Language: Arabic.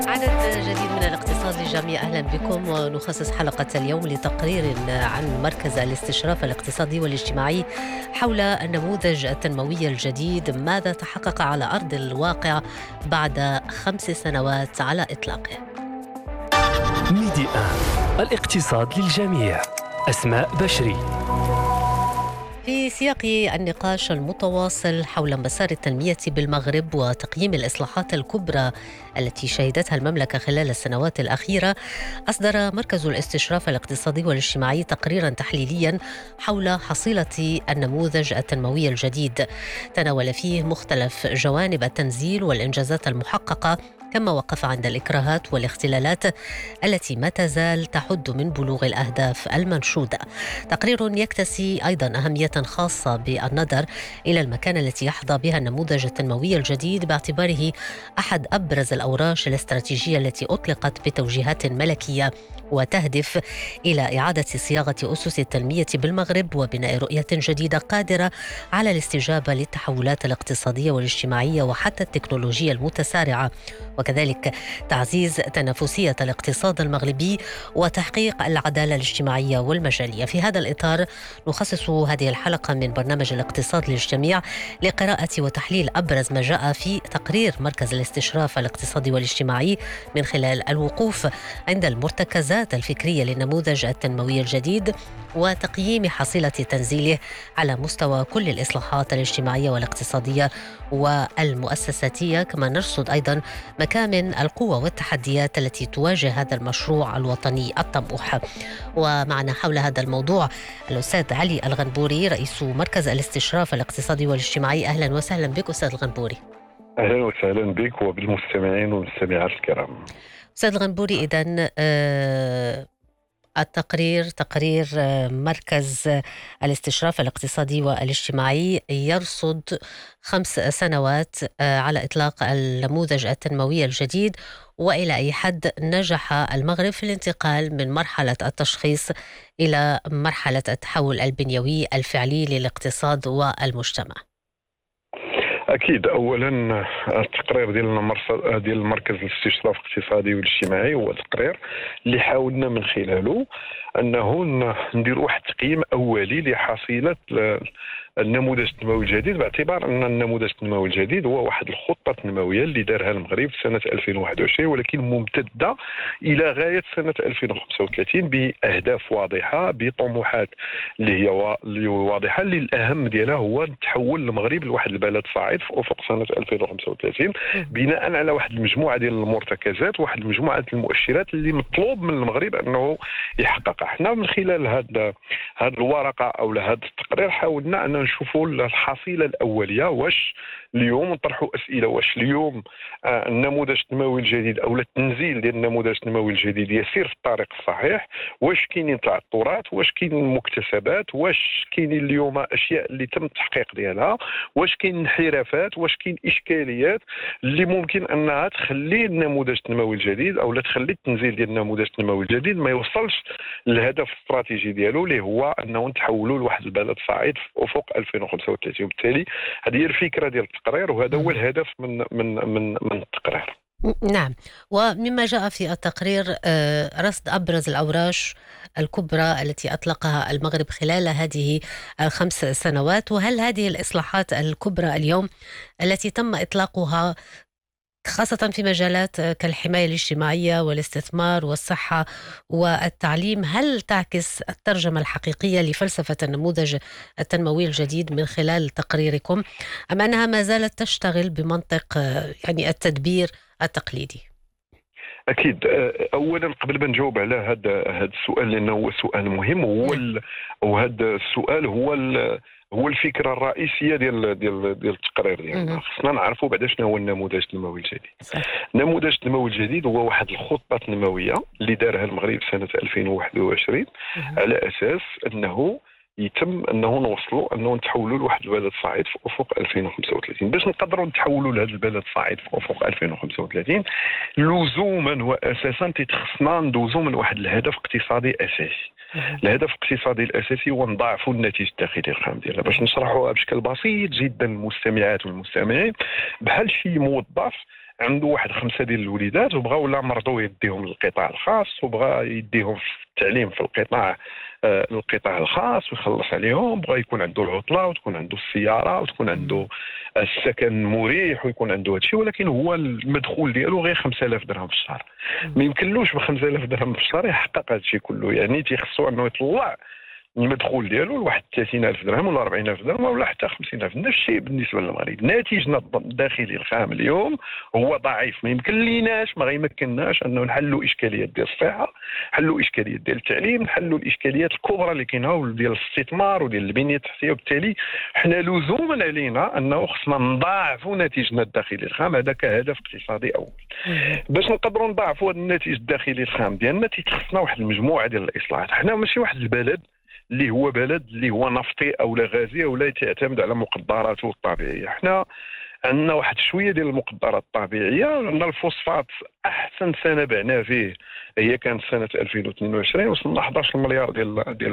عدد جديد من الاقتصاد الجمعي، أهلا بكم. ونخصص حلقة اليوم لتقرير عن مركز الاستشراف الاقتصادي والاجتماعي حول النموذج التنموي الجديد، ماذا تحقق على أرض الواقع بعد 5 سنوات على إطلاقه. ميدي الاقتصاد للجميع. أسماء بشري. في سياق النقاش المتواصل حول مسار التنمية بالمغرب وتقييم الإصلاحات الكبرى التي شهدتها المملكة خلال السنوات الأخيرة، أصدر مركز الاستشراف الاقتصادي والاجتماعي تقريرا تحليليا حول حصيلة النموذج التنموي الجديد، تناول فيه مختلف جوانب التنزيل والإنجازات المحققة، كما وقف عند الإكراهات والاختلالات التي ما تزال تحد من بلوغ الأهداف المنشودة. تقرير يكتسي أيضا أهمية خاصة بالنظر إلى المكانة التي يحظى بها النموذج التنموي الجديد، باعتباره أحد أبرز الأوراش الاستراتيجية التي أطلقت بتوجيهات ملكية وتهدف إلى إعادة صياغة أسس التنمية بالمغرب وبناء رؤية جديدة قادرة على الاستجابة للتحولات الاقتصادية والاجتماعية وحتى التكنولوجيا المتسارعة، وكذلك تعزيز تنافسية الاقتصاد المغربي وتحقيق العدالة الاجتماعية والمجالية. في هذا الإطار نخصص هذه الحلقة من برنامج الاقتصاد للجميع لقراءة وتحليل أبرز ما جاء في تقرير مركز الاستشراف الاقتصادي والاجتماعي من خلال الوقوف عند المرتكزات الفكرية للنموذج التنموي الجديد وتقييم حصيلة تنزيله على مستوى كل الإصلاحات الاجتماعية والاقتصادية والمؤسساتية، كما نرصد أيضا مكامن القوة والتحديات التي تواجه هذا المشروع الوطني الطموح. ومعنا حول هذا الموضوع الأستاذ علي الغنبوري، رئيس مركز الاستشراف الاقتصادي والاجتماعي. أهلا وسهلا بك أستاذ الغنبوري. أهلا وسهلا بك وبالمستمعين والمستمعات الكرام. أستاذ الغنبوري، إذن التقرير تقرير مركز الاستشراف الاقتصادي والاجتماعي يرصد 5 سنوات على إطلاق النموذج التنموي الجديد، وإلى أي حد نجح المغرب في الانتقال من مرحلة التشخيص إلى مرحلة التحول البنيوي الفعلي للاقتصاد والمجتمع. أكيد، أولا التقرير ديال المركز الاستشراف الاقتصادي والاجتماعي هو تقرير اللي حاولنا من خلاله أنه ندير واحد تقييم أولي لحصيلة النموذج التنموي الجديد، باعتبار أن النموذج التنموي الجديد هو واحد الخطة التنموية اللي دارها المغرب في سنة 2021، ولكن ممتدة إلى غاية سنة 2035 بأهداف واضحة، بطموحات اللي هي واضحة، اللي الأهم ديالها هو تحول المغرب لواحد البلد صاعد في أفق سنة 2035 بناء على واحد المجموعة ديال المرتكزات، واحد المجموعة المؤشرات اللي مطلوب من المغرب أنه يحققها. احنا من خلال هذه الورقة أو هذا التقرير حاولنا أن نشوفوا الحصيلة الأولية، واش اليوم نطرحوا أسئلة، واش اليوم النموذج التنموي الجديد أو التنزيل ديال النموذج التنموي الجديد يسير في الطريق الصحيح، واش كاينين تعثرات، واش كاينين مكتسبات، واش كاينين اليوم أشياء اللي تم التحقيق ديالها، واش كاين انحرافات، واش كاين إشكاليات اللي ممكن أنها تخلي النموذج التنموي الجديد أو لا تخلي التنزيل ديال النموذج التنموي الجديد ما يوصلش للهدف الاستراتيجي ديالو اللي هو أنه نتحولوا لواحد البلد صعيد في أفق 2035. وبالتالي هذه هي الفكرة ديال التقرير، وهذا هو الهدف من التقرير. نعم، ومما جاء في التقرير رصد أبرز الأوراش الكبرى التي أطلقها المغرب خلال هذه 5 سنوات، وهل هذه الإصلاحات الكبرى اليوم التي تم إطلاقها خاصة في مجالات كالحماية الاجتماعية والاستثمار والصحة والتعليم، هل تعكس الترجمة الحقيقية لفلسفة النموذج التنموي الجديد من خلال تقريركم، أم أنها ما زالت تشتغل بمنطق يعني التدبير التقليدي؟ أكيد، أولا قبل ما نجاوب على هذا السؤال لأنه هو سؤال مهم، وهذا السؤال هو الفكرة الرئيسية ديال التقرير ديالنا. خصنا نعرفوا بعدا شنو هو النموذج التنموي الجديد. النموذج التنموي الجديد هو واحد الخطة تنموية اللي دارها المغرب سنة 2021 على أساس أنه يتم انه نوصلوا انه نتحولوا لواحد البلد صاعد في افق 2035. باش نقدروا نتحولوا لهذا البلد صاعد في افق 2035 لزوما واساسا تيتخصنا ندوزوا من واحد الهدف اقتصادي اساسي. الهدف الاقتصادي الاساسي هو نضاعفوا الناتج الداخلي الخام ديالنا. باش نشرحوها بشكل بسيط جدا للمستمعات والمستمعين، بحال شي موظف عنده واحد 5 ديال الوليدات وبغى ولا مرضو يديهم للقطاع الخاص وبغى يديهم في التعليم في القطاع الخاص ويخلص عليهم، بغى يكون عنده العطله وتكون عنده السياره وتكون عنده السكن مريح ويكون عنده هادشي، ولكن هو المدخول ديالو غير 5000 درهم في الشهر. ما يمكنلوش ب 5000 درهم في الشهر يحقق هادشي كله، يعني تيخصو انه يطلع المدخول ديالو لواحد 30000 درهم ولا 40000 درهم ولا حتى 50000. نفس الشيء بالنسبه للمغرب، ناتجنا الداخلي الخام اليوم هو ضعيف، ما يمكن ليناش ما غيمكنناش انه نحلوا اشكاليات ديال الصحه، نحلوا اشكاليات ديال التعليم، نحلوا الاشكاليات الكبرى اللي كاينه ديال الاستثمار وديال البنيه التحتيه، وبالتالي حنا لزوما علينا انه خصنا نضاعفوا ناتجنا الداخلي الخام، هذا كهدف اقتصادي اول. باش نقدروا نضاعفوا هذا الناتج الداخلي الخام ديالنا تيخصنا واحد المجموعه ديال الاصلاحات. حنا ماشي واحد البلد اللي هو بلد اللي هو نفطي او لا غازي او لا يعتمد على مقدراته الطبيعيه. احنا عندنا واحد شويه ديال المقدرات الطبيعيه، عندنا الفوسفات احسن سنه بعنا فيه هي كانت سنه 2022 وصلنا 11 مليار ديال